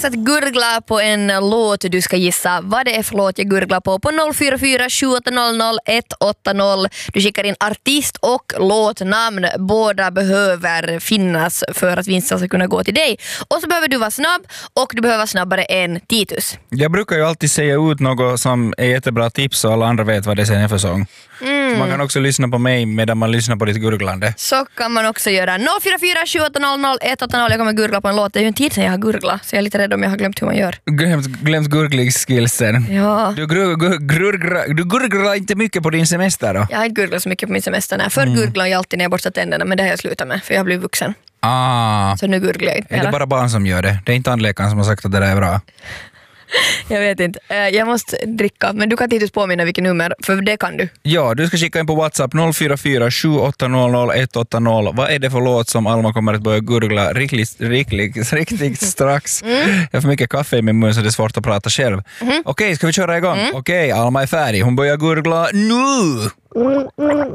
dags att gurgla på en låt. Du ska gissa vad det är för låt jag gurglar på 044 700 180. Du skickar in artist och låtnamn. Båda behöver finnas för att vinsten ska kunna gå till dig. Och så behöver du vara snabb och du behöver vara snabbare än Titus. Jag brukar ju alltid säga ut något som är jättebra tips och alla andra vet vad det är för sång. Så man kan också lyssna på mig medan man lyssnar på ditt gurglande. Så kan man också göra. 044 700 180. Jag kommer gurgla på en låt. Det är ju en tid sedan jag har gurglat, så jag är lite rädd om jag har glömt hur man gör. Glömt gurglingsskillsen. Ja. Du gurglar inte mycket på din semester då? Jag har inte gurglat så mycket på min semester. Förr gurglade jag alltid när jag borstat tänderna, men det har jag slutat med för jag har blivit vuxen. Så nu gurglar jag inte. Är det bara barn som gör det? Det är inte tandläkaren som har sagt att det där är bra. Jag vet inte. Jag måste dricka, men du kan Titus påminna vilket nummer, för det kan du. Ja, du ska skicka in på WhatsApp 044 780 180. Vad är det för låt som Alma kommer att börja gurgla riktigt strax? Jag har för mycket kaffe i min mun så det är svårt att prata själv. Okej, ska vi köra igång? Okej, Alma är färdig. Hon börjar gurgla nu!